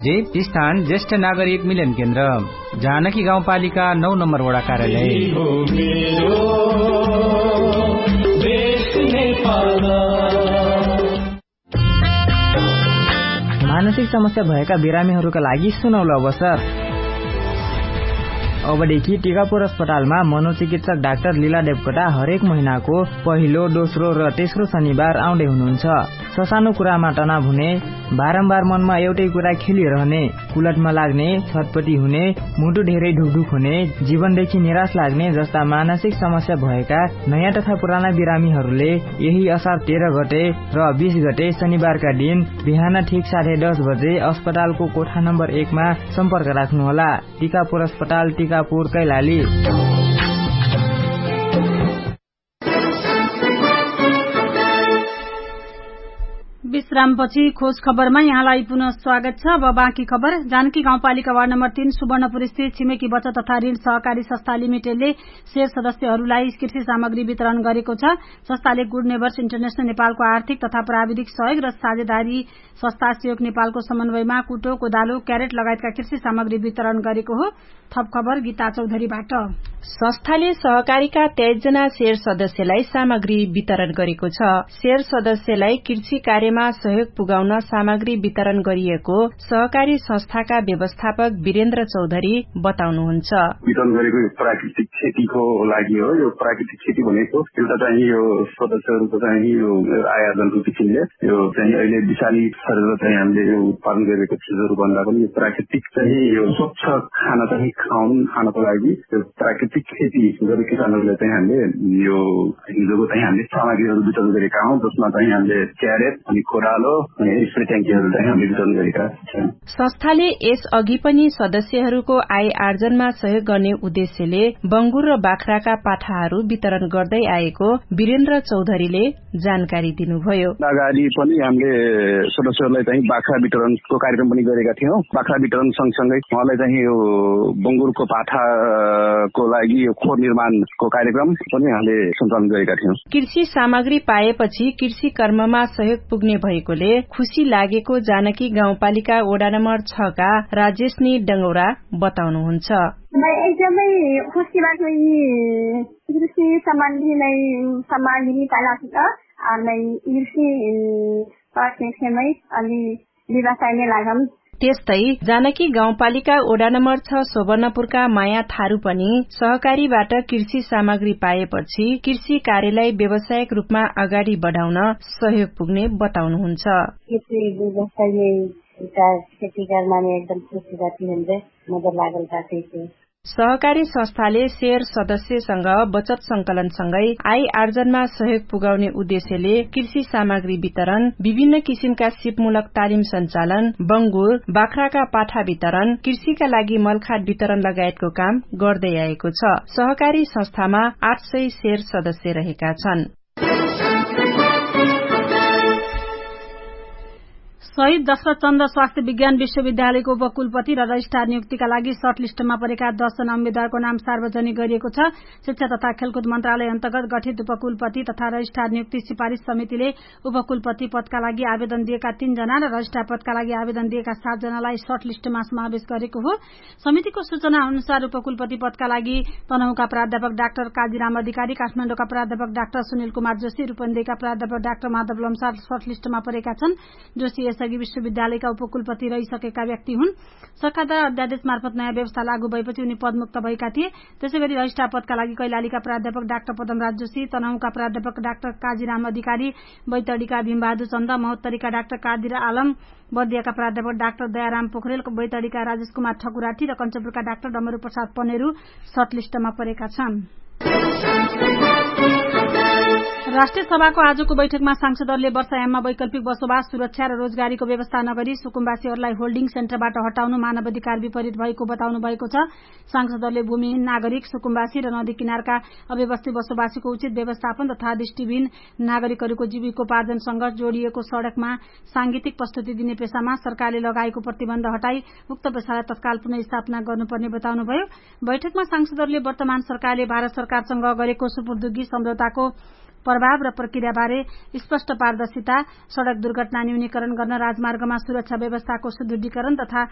स्थान ज्येष्ठ नागरिक मिलन केन्द्र जानकी गाउँपालिका 9 नम्बर वडा कार्यालय। मानसिक समस्या भएका बिरामीहरूका लागि सुनौलो अवसर। अबदेखि टिकापुर अस्पतालमा मनोचिकित्सक डाक्टर लीला देवकोटा हरेक महिनाको पहिलो, दोस्रो र तेस्रो शनिबार आउँदै हुनुहुन्छ। ससानो कुरामा तनाव हुने, बारम्बार मनमा एउटै कुरा खेलिरहने, कुलटमा लाग्ने, छटपटी हुने, मुटु धेरै ढुकढुक हुने, जीवनदेखि निराश लाग्ने जस्ता मानसिक समस्या भएका नयाँ तथा पुराना बिरामीहरूले यही असार 13 गते र 20 गते शनिबारका दिन बिहान ठिक 10:30 बजे अस्पतालको कोठा नम्बर 1 मा सम्पर्क राख्नुहोला। टिकापुर अस्पताल, टिकापुर, कैलाली। विश्रामपछि खोज खबरमा यहाँलाई पुनः स्वागत छ। अब बाँकी खबर। जानकी गाउँपालिका वार्ड नम्बर 3 सुवर्णपुर स्थित छिमेकी बचत तथा ऋण सहकारी संस्था लिमिटेडले शेयर सदस्यहरूलाई कृषि सामग्री वितरण गरेको छ। संस्थाले गुड नेबर्स इन्टरनेशनल नेपालको आर्थिक तथा प्राविधिक सहयोग र साझेदारी संस्था सहयोग नेपालको समन्वयमा कुटो, कोदालो, क्यारेट लगायतका कृषि सामग्री वितरण गरेको हो। थप खबर गीता चौधरीबाट। संस्थाले सहकारीका 23 जना शेयर सदस्यलाई सामग्री वितरण गरेको छ। शेयर सदस्यलाई कृषि कार्यमा सहयोग पुगाउन सामग्री वितरण गरिएको सहकारी संस्थाका व्यवस्थापक वीरेन्द्र चौधरी बताउनुहुन्छ। वितरण गरेको प्राकृतिक खेतीको लागि हो। यो प्राकृतिक खेती भनेको एउटा चाहिँ यो सदस्यहरूको चाहिँ यो आय आर्जनको किसिमले यो चाहिँ अहिले विषाली गरेर चाहिँ हामीले यो उत्पादन गरेको चिजहरू भन्दा पनि यो प्राकृतिक चाहिँ यो स्वच्छ खाना चाहिँ खानको लागि यो प्राकृतिक खेती गरेको किसानहरूलाई चाहिँ हामीले यो हिजोको चाहिँ हामीले सामग्रीहरू वितरण गरेका हौं, जसमा चाहिँ हामीले क्यारेट अनि कोरालो अनि स्प्रे ट्याङ्कीहरू चाहिँ हामीले वितरण गरेका छौं। संस्थाले यस अघि पनि सदस्यहरूको आय आर्जनमा सहयोग गर्ने उद्देश्यले बंगुर र बाख्राका पाठाहरू वितरण गर्दै आएको वीरेन्द्र चौधरीले जानकारी दिनुभयो। अगाडि पनि हामीले सदस्यहरूलाई चाहिँ बाख्रा वितरणको कार्यक्रम पनि गरेका थियौं। बाख्रा वितरण सँगसँगै उहाँलाई चाहिँ यो बंगुरको पाठाको लागि यो खोर निर्माणको कार्यक्रम पनि हामीले सञ्चालन गरेका थियौं। कृषि सामग्री पाएपछि कृषि कर्ममा सहयोग पुग्ने भएकोले खुशी लागेको जानकी गाउँपालिका वडा नम्बर 6 का राजेशनी डंगौरा बताउनुहुन्छ। एकदमै खुसी भएको कृषि सामग्री पाएको छ। कृषि पक्षमै अलि व्यवसायमै लागम। त्यस्तै जानकी गाउँपालिका वडा नम्बर 6 सुवर्णपुरका माया थारू पनि सहकारीबाट कृषि सामग्री पाएपछि कृषि कार्यलाई व्यावसायिक रूपमा अगाडि बढाउन सहयोग पुग्ने बताउनुहुन्छ। खेती गर्न एकदम खुसी जाति मजा लागल छ। सहकारी संस्थाले शेयर सदस्यसँग बचत संकलनसँगै आय आर्जनमा सहयोग पुगाउने उद्देश्यले कृषि सामग्री वितरण, विभिन्न किसिमका सिपमूलक तालिम सञ्चालन, बंगुर, बाख्राका पाठा वितरण, कृषिका लागि मलखाद वितरण लगायतको काम गर्दै आएको छ। सहकारी संस्थामा 800 शेयर सदस्य रहेका छन्। शहीद दशरथ चन्द्र स्वास्थ्य विज्ञान विश्वविद्यालयको उपकुलपति र रजिस्ट्रार नियुक्तिका लागि सर्ट लिस्टमा परेका 10 जना उम्मेद्वारको नाम सार्वजनिक गरिएको छ। शिक्षा तथा खेलकुद मन्त्रालय अन्तर्गत गठित उपकुलपति तथा रजिस्ट्रार नियुक्ति सिफारिश समितिले उपकुलपति पदका लागि आवेदन दिएका 3 जना र रजिस्ट्रार पदका लागि आवेदन दिएका 7 जनालाई सर्ट लिस्टमा समावेश गरेको हो। समितिको सूचना अनुसार उपकुलपति पदका लागि तनहुँका प्राध्यापक डाक्टर काजीराम अधिकारी, काठमाडौँका प्राध्यापक डाक्टर सुनिल कुमार जोशी, रूपन्देहीका प्राध्यापक डाक्टर माधव लम्साल सर्ट लिस्टमा परेका छन्। जोशी यसअघि विश्वविद्यालयका उपकुलपति रहिसकेका व्यक्ति हुन्। सरकारद्वारा अध्यादेश मार्फत नयाँ व्यवस्था लागू भएपछि उनी पदमुक्त भएका थिए। त्यसैगरी रजिस्ट्रार पदका लागि कैलालीका प्राध्यापक डाक्टर पदमराज जोशी, तनहुँका प्राध्यापक डाक्टर काजीराम अधिकारी, बैतडीका भीमबहादुर चन्द, महोत्तरीका डाक्टर कादिर आलम, बर्दियाका प्राध्यापक डाक्टर दयाराम पोखरेल, बैतडीका राजेश कुमार ठकुराठी र कञ्चपुरका डाक्टर डमरू प्रसाद पनेरू सर्ट लिस्टमा परेका छन्। राष्ट्रिय सभाको आजको बैठकमा सांसदहरूले वर्षायाममा वैकल्पिक बसोबास, सुरक्षा र रोजगारीको व्यवस्था नगरी सुकुम्बासीहरूलाई होल्डिङ सेन्टरबाट हटाउनु मानव अधिकार विपरीत भएको बताउनु भएको छ। सांसदहरूले भूमिहीन नागरिक, सुकुम्बासी र नदी किनारका अव्यवस्थित बसोबासीको उचित व्यवस्थापन तथा दृष्टिविहीन नागरिकहरूको जीविकोपार्जनसँग जोडिएको सड़कमा सांगीतिक प्रस्तुति दिने पेशामा सरकारले लगाएको प्रतिबन्ध हटाई उक्त पेशालाई तत्काल पुनः स्थापना गर्नुपर्ने बताउनुभयो। बैठकमा सांसदहरूले वर्तमान सरकारले भारत सरकारसँग गरेको सुपुर्दुगी सम्झौताको प्रभाव र प्रक्रियाबारे स्पष्ट पारदर्शिता, सड़क दुर्घटना न्यूनीकरण गर्न राजमार्गमा सुरक्षा व्यवस्थाको सुदृढीकरण तथा